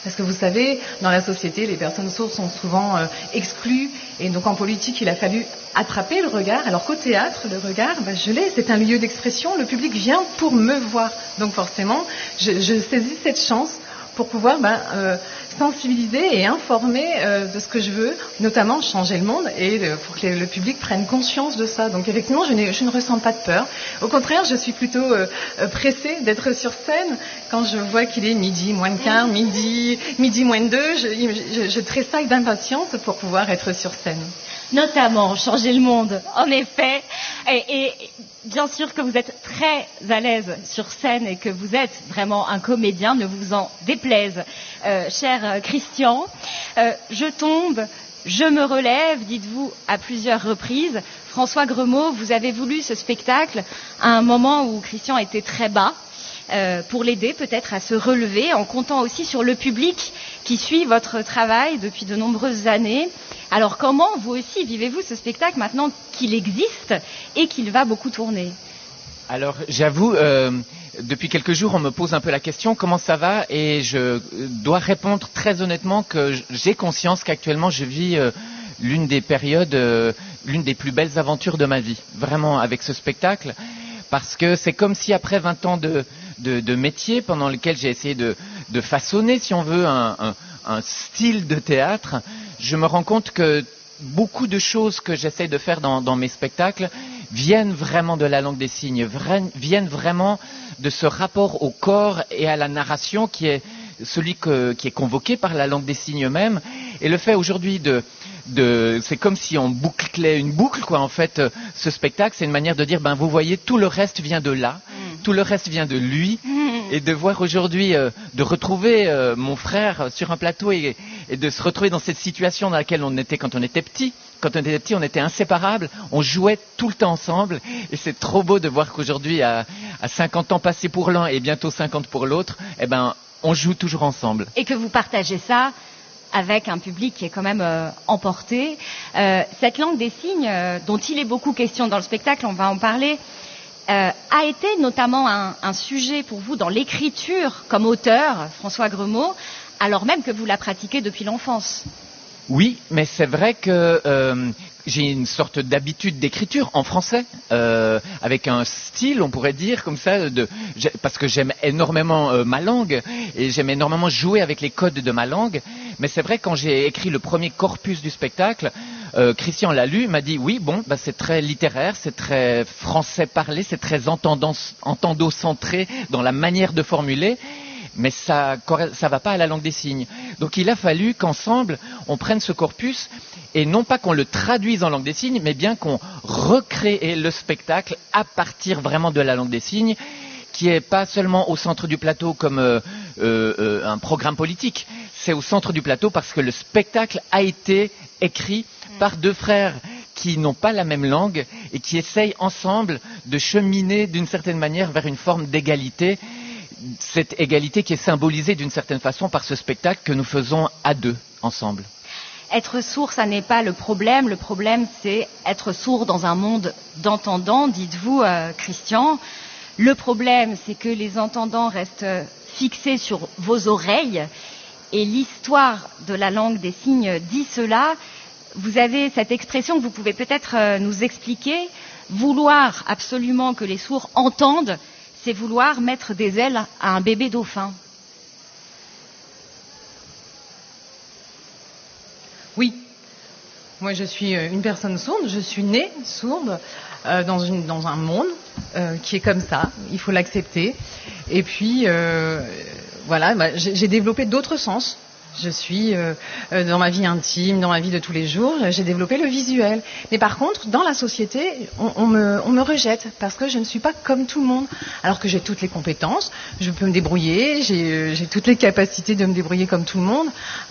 Parce que vous savez, dans la société, les personnes sourdes sont souvent exclues. Et donc en politique, il a fallu attraper le regard. Alors qu'au théâtre, le regard, je l'ai, c'est un lieu d'expression. Le public vient pour me voir. Donc forcément, je saisis cette chance pour pouvoir sensibiliser et informer de ce que je veux, notamment changer le monde et pour que le public prenne conscience de ça. Donc effectivement, je ne ressens pas de peur. Au contraire, je suis plutôt pressée d'être sur scène. Quand je vois qu'il est midi moins le quart, midi moins le 2, je tressaille d'impatience pour pouvoir être sur scène. Notamment changer le monde, en effet. Et bien sûr que vous êtes très à l'aise sur scène et que vous êtes vraiment un comédien, ne vous en déplaise, cher Christian. Je tombe, je me relève, dites-vous à plusieurs reprises. François Gremaud, vous avez voulu ce spectacle à un moment où Christian était très bas, pour l'aider peut-être à se relever, en comptant aussi sur le public qui suit votre travail depuis de nombreuses années. Alors comment vous aussi vivez-vous ce spectacle maintenant qu'il existe et qu'il va beaucoup tourner? Alors j'avoue, depuis quelques jours on me pose un peu la question comment ça va, et je dois répondre très honnêtement que j'ai conscience qu'actuellement je vis l'une des périodes, l'une des plus belles aventures de ma vie, vraiment avec ce spectacle, parce que c'est comme si après 20 ans de métier pendant lequel j'ai essayé de façonner, si on veut, un style de théâtre, je me rends compte que beaucoup de choses que j'essaie de faire dans mes spectacles viennent vraiment de la langue des signes, viennent vraiment de ce rapport au corps et à la narration qui est celui qui est convoqué par la langue des signes même. Et le fait aujourd'hui c'est comme si on bouclait une boucle, quoi. En fait, ce spectacle, c'est une manière de dire, vous voyez, tout le reste vient de là, tout le reste vient de lui, et de voir aujourd'hui, de retrouver mon frère sur un plateau et de se retrouver dans cette situation dans laquelle on était quand on était petit. Quand on était petit, on était inséparables, on jouait tout le temps ensemble, et c'est trop beau de voir qu'aujourd'hui, à 50 ans passés pour l'un et bientôt 50 pour l'autre, on joue toujours ensemble. Et que vous partagez ça avec un public qui est quand même emporté. Cette langue des signes, dont il est beaucoup question dans le spectacle, on va en parler, a été notamment un sujet pour vous dans l'écriture comme auteur, François Gremaud, alors même que vous la pratiquez depuis l'enfance. Oui, mais c'est vrai que j'ai une sorte d'habitude d'écriture en français, avec un style, on pourrait dire, comme ça, parce que j'aime énormément ma langue, et j'aime énormément jouer avec les codes de ma langue. Mais c'est vrai, quand j'ai écrit le premier corpus du spectacle, Christian l'a lu, m'a dit, oui, c'est très littéraire, c'est très français parlé, c'est très entendocentré dans la manière de formuler. Mais ça va pas à la langue des signes. Donc il a fallu qu'ensemble, on prenne ce corpus, et non pas qu'on le traduise en langue des signes, mais bien qu'on recrée le spectacle à partir vraiment de la langue des signes, qui est pas seulement au centre du plateau comme un programme politique. C'est au centre du plateau parce que le spectacle a été écrit par deux frères qui n'ont pas la même langue et qui essayent ensemble de cheminer d'une certaine manière vers une forme d'égalité. Cette égalité qui est symbolisée d'une certaine façon par ce spectacle que nous faisons à deux, ensemble. Être sourd, ça n'est pas le problème c'est être sourd dans un monde d'entendants, dites-vous, Christian. Le problème, c'est que les entendants restent fixés sur vos oreilles, et l'histoire de la langue des signes dit cela. Vous avez cette expression que vous pouvez peut-être nous expliquer, vouloir absolument que les sourds entendent, c'est vouloir mettre des ailes à un bébé dauphin. Oui, moi je suis une personne sourde, je suis née sourde dans un monde qui est comme ça, il faut l'accepter. Et puis j'ai développé d'autres sens. Je suis dans ma vie intime, dans ma vie de tous les jours, j'ai développé le visuel. Mais par contre, dans la société, on me rejette parce que je ne suis pas comme tout le monde. Alors que j'ai toutes les compétences, je peux me débrouiller, j'ai toutes les capacités de me débrouiller comme tout le monde.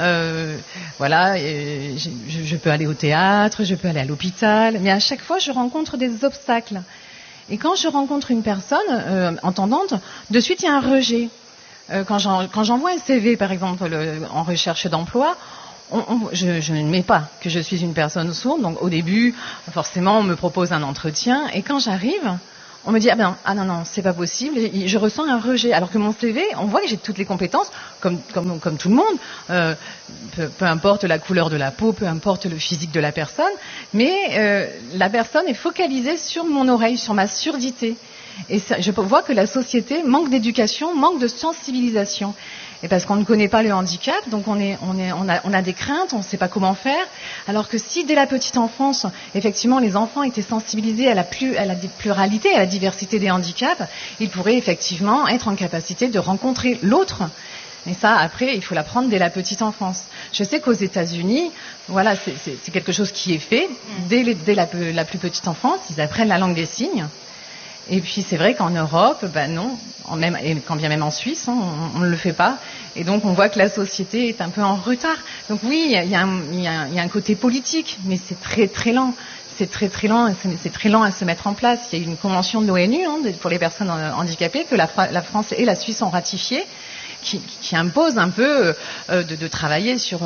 Je peux aller au théâtre, je peux aller à l'hôpital, mais à chaque fois, je rencontre des obstacles. Et quand je rencontre une personne entendante, de suite, il y a un rejet. Quand j'envoie un CV, par exemple, en recherche d'emploi, je ne mets pas que je suis une personne sourde. Donc au début, forcément, on me propose un entretien. Et quand j'arrive, on me dit ah non, c'est pas possible, je ressens un rejet. Alors que mon CV, on voit que j'ai toutes les compétences, comme tout le monde, peu importe la couleur de la peau, peu importe le physique de la personne, mais la personne est focalisée sur mon oreille, sur ma surdité. Et ça, je vois que la société manque d'éducation, manque de sensibilisation. Et parce qu'on ne connaît pas le handicap, donc on a des craintes, on ne sait pas comment faire. Alors que si dès la petite enfance, effectivement, les enfants étaient sensibilisés à la pluralité, à la diversité des handicaps, ils pourraient effectivement être en capacité de rencontrer l'autre. Et ça, après, il faut l'apprendre dès la petite enfance. Je sais qu'aux États-Unis, voilà, c'est quelque chose qui est fait dès la plus petite enfance. Ils apprennent la langue des signes. Et puis c'est vrai qu'en Europe, non, et quand bien même en Suisse, on ne le fait pas. Et donc on voit que la société est un peu en retard. Donc oui, il y a un côté politique, mais c'est très très lent. C'est très très lent, c'est très lent à se mettre en place. Il y a une convention de l'ONU pour les personnes handicapées que la France et la Suisse ont ratifiée, qui impose un peu de travailler sur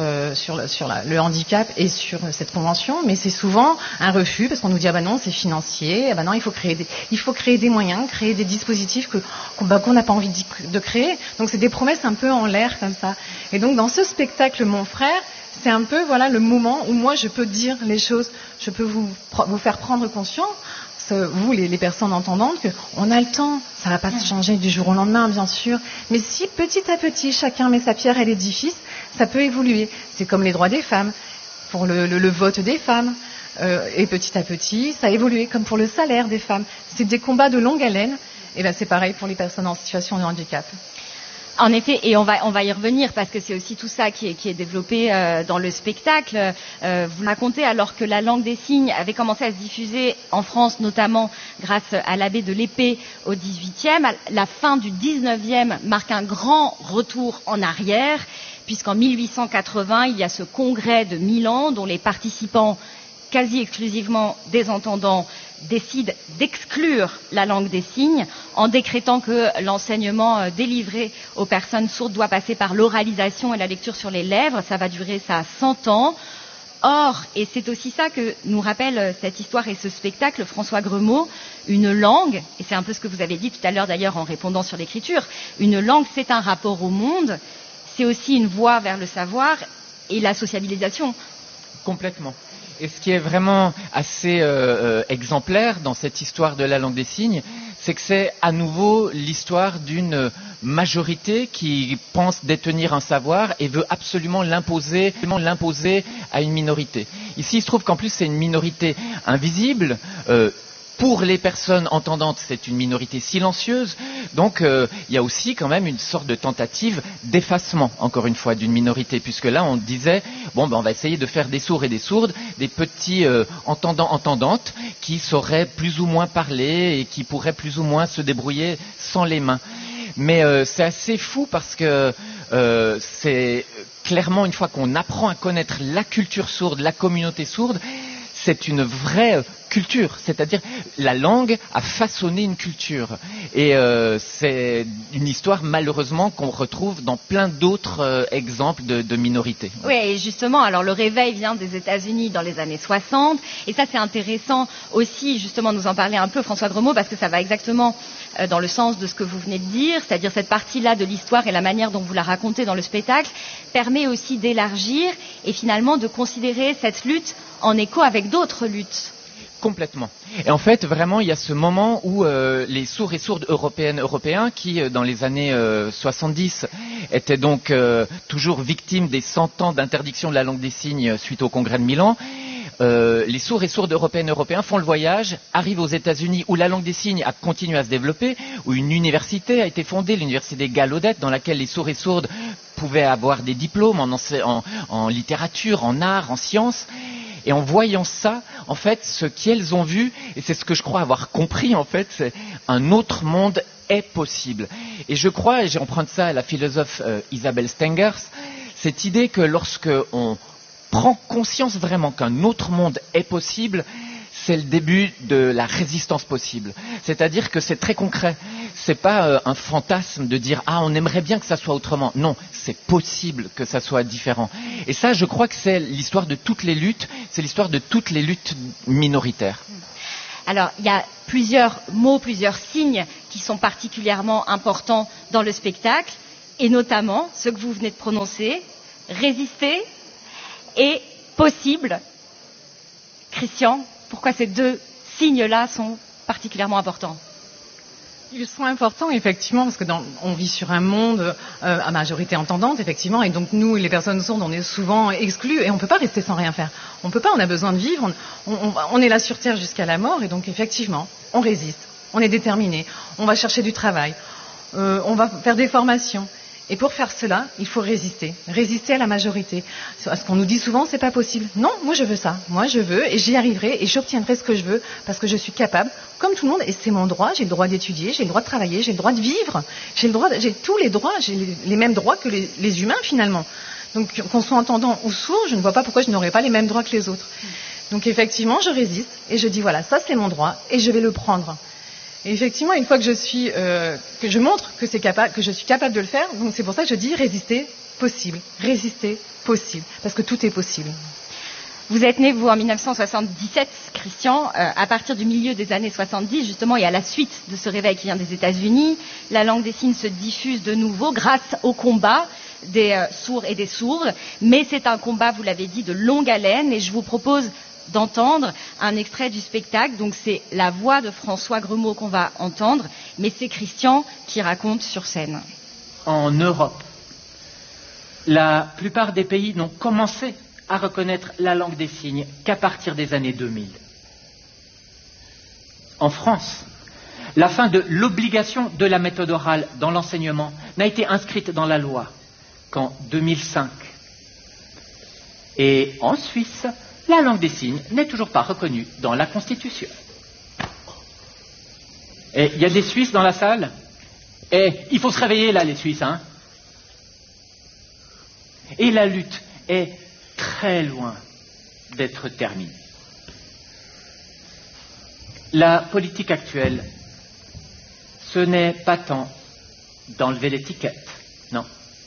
le handicap et sur cette convention, mais c'est souvent un refus parce qu'on nous dit non, c'est financier, non, il faut créer des moyens, créer des dispositifs qu'on n'a pas envie de créer. Donc c'est des promesses un peu en l'air comme ça. Et donc dans ce spectacle Mon frère, c'est un peu le moment où moi je peux dire les choses, je peux vous faire prendre conscience, vous les personnes entendantes, qu'on a le temps, ça va pas se changer du jour au lendemain bien sûr, mais si petit à petit chacun met sa pierre à l'édifice, ça peut évoluer. C'est comme les droits des femmes, pour le vote des femmes, et petit à petit ça a évolué, comme pour le salaire des femmes. C'est des combats de longue haleine, et c'est pareil pour les personnes en situation de handicap. En effet, et on va y revenir parce que c'est aussi tout ça qui est développé dans le spectacle. Vous racontez alors que la langue des signes avait commencé à se diffuser en France, notamment grâce à l'abbé de l'Épée au XVIIIe. La fin du XIXe marque un grand retour en arrière, puisqu'en 1880, il y a ce congrès de Milan dont les participants, quasi exclusivement des entendants, décide d'exclure la langue des signes en décrétant que l'enseignement délivré aux personnes sourdes doit passer par l'oralisation et la lecture sur les lèvres. Ça va durer 100 ans. Or, et c'est aussi ça que nous rappelle cette histoire et ce spectacle, François Gremaud, une langue, et c'est un peu ce que vous avez dit tout à l'heure d'ailleurs en répondant sur l'écriture, une langue c'est un rapport au monde, c'est aussi une voie vers le savoir et la sociabilisation. Complètement. Et ce qui est vraiment assez exemplaire dans cette histoire de la langue des signes, c'est que c'est à nouveau l'histoire d'une majorité qui pense détenir un savoir et veut absolument l'imposer à une minorité. Ici, il se trouve qu'en plus, c'est une minorité invisible. Pour les personnes entendantes, c'est une minorité silencieuse. Donc, il y a aussi quand même une sorte de tentative d'effacement, encore une fois, d'une minorité. Puisque là, on disait, on va essayer de faire des sourds et des sourdes, des petits entendants-entendantes qui sauraient plus ou moins parler et qui pourraient plus ou moins se débrouiller sans les mains. Mais c'est assez fou parce que c'est clairement, une fois qu'on apprend à connaître la culture sourde, la communauté sourde, c'est une vraie culture, c'est-à-dire la langue a façonné une culture. Et c'est une histoire malheureusement qu'on retrouve dans plein d'autres exemples de minorités. Oui, et justement, alors le réveil vient des États-Unis dans les années 60, et ça c'est intéressant aussi, justement, nous en parler un peu, François Gremaud, parce que ça va exactement dans le sens de ce que vous venez de dire, c'est-à-dire cette partie-là de l'histoire et la manière dont vous la racontez dans le spectacle permet aussi d'élargir et finalement de considérer cette lutte en écho avec d'autres luttes. Complètement. Et en fait, vraiment, il y a ce moment où les sourds et sourdes européens qui, dans les années 70, étaient donc toujours victimes des 100 ans d'interdiction de la langue des signes suite au congrès de Milan, les sourds et sourdes européens font le voyage, arrivent aux États-Unis où la langue des signes a continué à se développer, où une université a été fondée, l'université Gallaudet, dans laquelle les sourds et sourdes pouvaient avoir des diplômes en littérature, en art, en sciences. Et en voyant ça, en fait, ce qu'elles ont vu, et c'est ce que je crois avoir compris, en fait, c'est un autre monde est possible. Et je crois, et j'emprunte ça à la philosophe Isabelle Stengers, cette idée que lorsque on prend conscience vraiment qu'un autre monde est possible, c'est le début de la résistance possible. C'est-à-dire que c'est très concret. C'est pas un fantasme de dire « Ah, on aimerait bien que ça soit autrement ». Non, c'est possible que ça soit différent. Et ça, je crois que c'est l'histoire de toutes les luttes, c'est l'histoire de toutes les luttes minoritaires. Alors, il y a plusieurs mots, plusieurs signes qui sont particulièrement importants dans le spectacle, et notamment ceux que vous venez de prononcer, résister et possible. Christian, pourquoi ces deux signes-là sont particulièrement importants? Ils sont importants, effectivement, parce que on vit sur un monde à majorité entendante, effectivement, et donc nous, les personnes sourdes, on est souvent exclus, et on ne peut pas rester sans rien faire. On peut pas, on a besoin de vivre, on est là sur Terre jusqu'à la mort, et donc effectivement, on résiste, on est déterminé, on va chercher du travail, on va faire des formations. Et pour faire cela, il faut résister à la majorité. Ce qu'on nous dit souvent, c'est pas possible. Non, moi je veux ça. Moi je veux et j'y arriverai et j'obtiendrai ce que je veux parce que je suis capable, comme tout le monde, et c'est mon droit. J'ai le droit d'étudier, j'ai le droit de travailler, j'ai le droit de vivre, j'ai tous les droits, j'ai les mêmes droits que les humains finalement. Donc qu'on soit entendant ou sourd, je ne vois pas pourquoi je n'aurais pas les mêmes droits que les autres. Donc effectivement, je résiste et je dis voilà, ça c'est mon droit et je vais le prendre. Et effectivement, une fois que je montre que je suis capable de le faire, donc c'est pour ça que je dis résister possible, parce que tout est possible. Vous êtes né, vous, en 1977, Christian, à partir du milieu des années 70, justement, et à la suite de ce réveil qui vient des États-Unis. La langue des signes se diffuse de nouveau grâce au combat des sourds et des sourdes. Mais c'est un combat, vous l'avez dit, de longue haleine, et je vous propose d'entendre un extrait du spectacle. Donc c'est la voix de François Gremaud qu'on va entendre, mais c'est Christian qui raconte sur scène. En Europe, la plupart des pays n'ont commencé à reconnaître la langue des signes qu'à partir des années 2000. En France, la fin de l'obligation de la méthode orale dans l'enseignement n'a été inscrite dans la loi qu'en 2005. Et en Suisse, la langue des signes n'est toujours pas reconnue dans la Constitution. Et il y a des Suisses dans la salle? Et il faut se réveiller là, les Suisses, hein? Et la lutte est très loin d'être terminée. La politique actuelle, ce n'est pas tant d'enlever l'étiquette, non.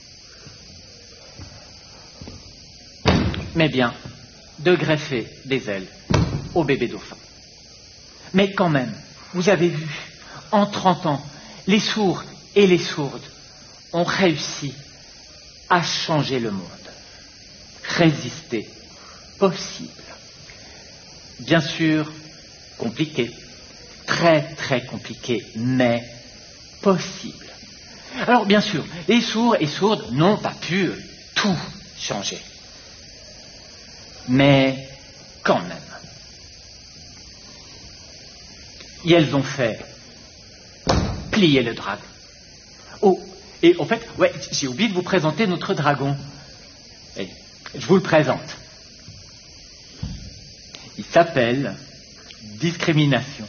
Mais bien de greffer des ailes au bébé dauphin. Mais quand même, vous avez vu, en 30 ans, les sourds et les sourdes ont réussi à changer le monde. Résister, possible. Bien sûr, compliqué, très très compliqué, mais possible. Alors bien sûr, les sourds et sourdes n'ont pas pu tout changer. Mais quand même, et elles ont fait plier le dragon. Oh, et en fait, ouais, j'ai oublié de vous présenter notre dragon. Et je vous le présente. Il s'appelle Discrimination.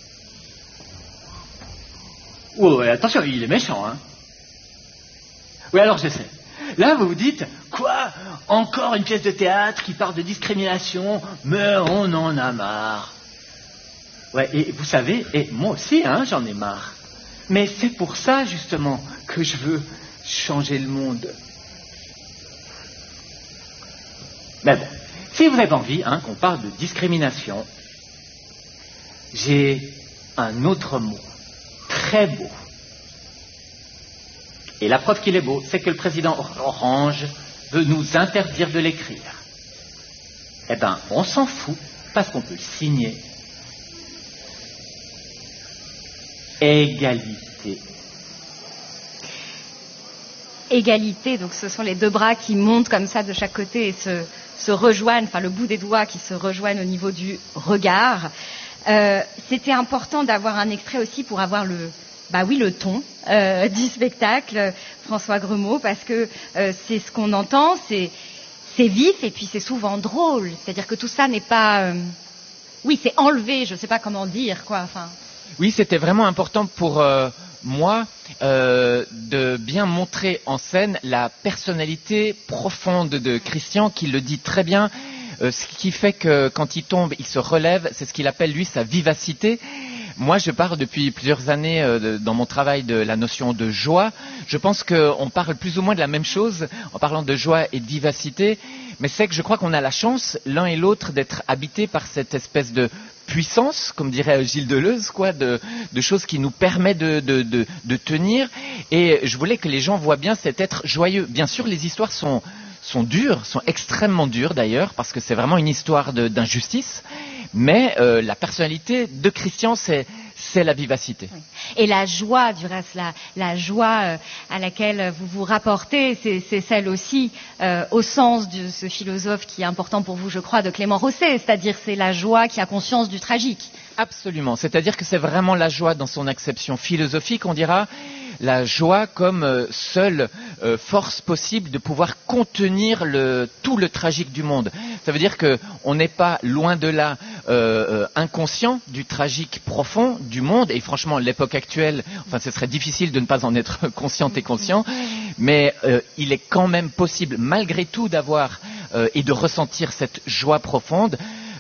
Oh, attention, il est méchant, hein. Oui, alors je sais. Là, vous vous dites, quoi? Encore une pièce de théâtre qui parle de discrimination? Mais on en a marre. Ouais, et vous savez, et moi aussi, hein, j'en ai marre. Mais c'est pour ça, justement, que je veux changer le monde. Mais bon, si vous avez envie, hein, qu'on parle de discrimination, j'ai un autre mot, très beau. Et la preuve qu'il est beau, c'est que le président Orange veut nous interdire de l'écrire. Eh ben, on s'en fout, parce qu'on peut le signer. Égalité. Égalité, donc ce sont les deux bras qui montent comme ça de chaque côté et se rejoignent, enfin le bout des doigts qui se rejoignent au niveau du regard. C'était important d'avoir un extrait aussi pour avoir le ton du spectacle, François Gremaud, parce que c'est ce qu'on entend, c'est vif et puis c'est souvent drôle. C'est-à-dire que tout ça n'est pas... c'est enlevé, je ne sais pas comment dire, quoi. Enfin... Oui, c'était vraiment important pour moi de bien montrer en scène la personnalité profonde de Christian, qui le dit très bien, ce qui fait que quand il tombe, il se relève, c'est ce qu'il appelle lui sa vivacité. Moi, je parle depuis plusieurs années dans mon travail de la notion de joie. Je pense qu'on parle plus ou moins de la même chose en parlant de joie et de vivacité, mais c'est que je crois qu'on a la chance, l'un et l'autre, d'être habités par cette espèce de puissance, comme dirait Gilles Deleuze, quoi, de choses qui nous permettent de tenir. Et je voulais que les gens voient bien cet être joyeux. Bien sûr, les histoires sont dures, sont extrêmement dures d'ailleurs, parce que c'est vraiment une histoire d'injustice. Mais la personnalité de Christian, c'est la vivacité. Et la joie, du reste, la joie à laquelle vous vous rapportez, c'est celle aussi, au sens de ce philosophe qui est important pour vous, je crois, de Clément Rosset, c'est-à-dire c'est la joie qui a conscience du tragique. Absolument, c'est-à-dire que c'est vraiment la joie dans son acception philosophique, on dira, la joie comme seule force possible de pouvoir contenir tout le tragique du monde. Ça veut dire qu'on n'est pas loin de là inconscient du tragique profond du monde, et franchement l'époque actuelle, enfin ce serait difficile de ne pas en être consciente et conscient, mais il est quand même possible malgré tout d'avoir et de ressentir cette joie profonde.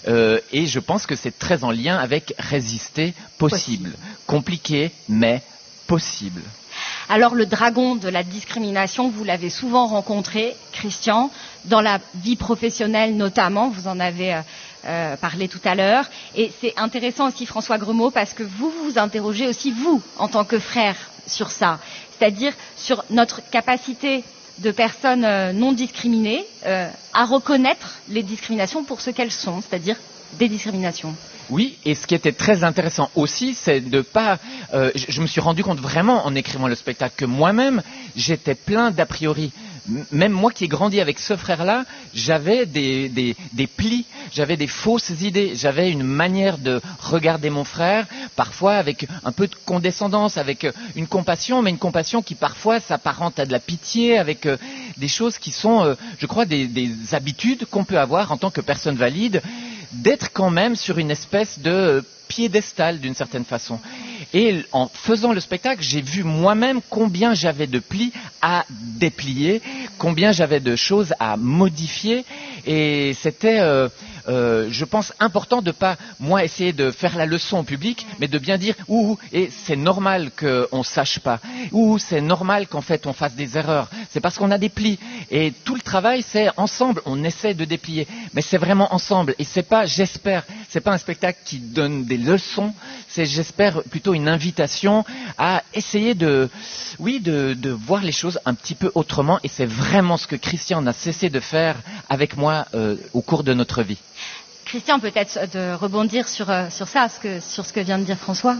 Et je pense que c'est très en lien avec résister possible. Compliqué, mais possible. Alors le dragon de la discrimination, vous l'avez souvent rencontré, Christian, dans la vie professionnelle notamment, vous en avez parlé tout à l'heure. Et c'est intéressant aussi, François Gremaud, parce que vous vous interrogez aussi, vous, en tant que frère, sur ça. C'est-à-dire sur notre capacité de personnes non discriminées à reconnaître les discriminations pour ce qu'elles sont, c'est-à-dire des discriminations. Oui, et ce qui était très intéressant aussi, c'est de pas... je me suis rendu compte vraiment en écrivant le spectacle que moi-même, j'étais plein d'a priori. Même moi qui ai grandi avec ce frère-là, j'avais des plis, j'avais des fausses idées, j'avais une manière de regarder mon frère, parfois avec un peu de condescendance, avec une compassion, mais une compassion qui parfois s'apparente à de la pitié, avec des choses qui sont, je crois, des habitudes qu'on peut avoir en tant que personne valide, d'être quand même sur une espèce de piédestal d'une certaine façon. Et en faisant le spectacle, j'ai vu moi-même combien j'avais de plis à déplier, combien j'avais de choses à modifier, et c'était, je pense, important de pas, moi, essayer de faire la leçon au public, mais de bien dire, et c'est normal qu'on sache pas, c'est normal qu'en fait on fasse des erreurs, c'est parce qu'on a des plis, et tout le travail, c'est ensemble, on essaie de déplier, mais c'est vraiment ensemble, et c'est pas, j'espère, c'est pas un spectacle qui donne des leçons, c'est, j'espère, plutôt une invitation à essayer de voir les choses un petit peu autrement, et c'est vraiment ce que Christian n'a cessé de faire avec moi au cours de notre vie. Christian, peut-être de rebondir sur ça, sur ce que vient de dire François.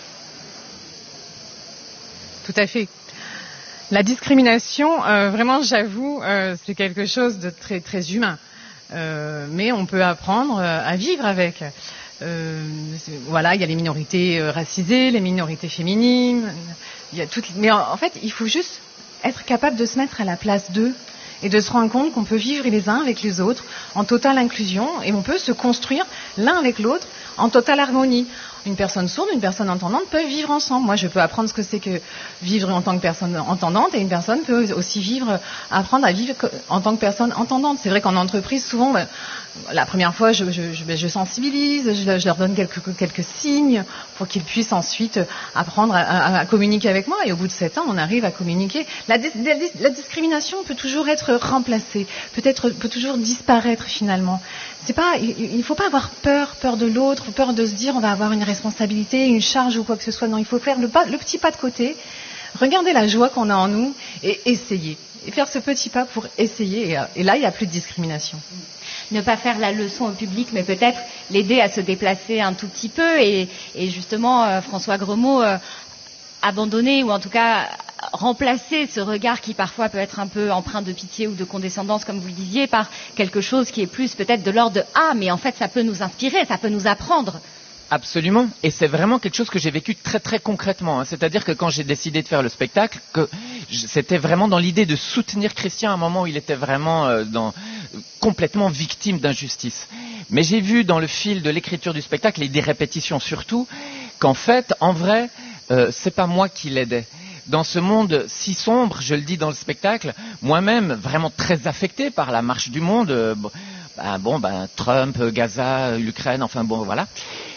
Tout à fait. La discrimination, vraiment, j'avoue, c'est quelque chose de très, très humain. Mais on peut apprendre à vivre avec. Voilà, il y a les minorités racisées, les minorités féminines, il y a toutes. Mais en fait, il faut juste être capable de se mettre à la place d'eux et de se rendre compte qu'on peut vivre les uns avec les autres en totale inclusion et on peut se construire l'un avec l'autre en totale harmonie. Une personne sourde, une personne entendante peuvent vivre ensemble. Moi, je peux apprendre ce que c'est que vivre en tant que personne entendante, et une personne peut aussi apprendre à vivre en tant que personne entendante. C'est vrai qu'en entreprise, souvent, la première fois, je sensibilise, je leur donne quelques signes pour qu'ils puissent ensuite apprendre à communiquer avec moi. Et au bout de 7 ans, on arrive à communiquer. La discrimination peut toujours être remplacée, peut toujours disparaître finalement. Il ne faut pas avoir peur de l'autre, peur de se dire on va avoir une responsabilité, une charge ou quoi que ce soit. Non, il faut faire le petit pas de côté, regarder la joie qu'on a en nous et essayer. Et faire ce petit pas pour essayer. Et là, il n'y a plus de discrimination. Ne pas faire la leçon au public, mais peut-être l'aider à se déplacer un tout petit peu. Et justement, François Gremaud, abandonner ou en tout cas remplacer ce regard qui parfois peut être un peu empreint de pitié ou de condescendance, comme vous le disiez, par quelque chose qui est plus peut-être de l'ordre de « Ah, mais en fait, ça peut nous inspirer, ça peut nous apprendre ». Absolument, et c'est vraiment quelque chose que j'ai vécu très très concrètement. C'est-à-dire que quand j'ai décidé de faire le spectacle, c'était vraiment dans l'idée de soutenir Christian à un moment où il était vraiment complètement victime d'injustice. Mais j'ai vu dans le fil de l'écriture du spectacle, et des répétitions surtout, qu'en fait, en vrai, c'est pas moi qui l'aidais. Dans ce monde si sombre, je le dis dans le spectacle, moi-même vraiment très affecté par la marche du monde, Trump, Gaza, l'Ukraine, enfin bon voilà.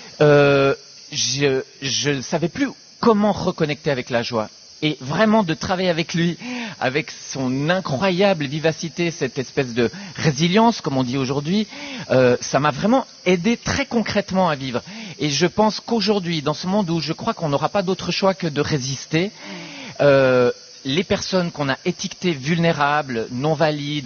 Je ne savais plus comment reconnecter avec la joie. Et vraiment de travailler avec lui, avec son incroyable vivacité, cette espèce de résilience, comme on dit aujourd'hui, ça m'a vraiment aidé très concrètement à vivre. Et je pense qu'aujourd'hui, dans ce monde où je crois qu'on n'aura pas d'autre choix que de résister, les personnes qu'on a étiquetées vulnérables, non valides,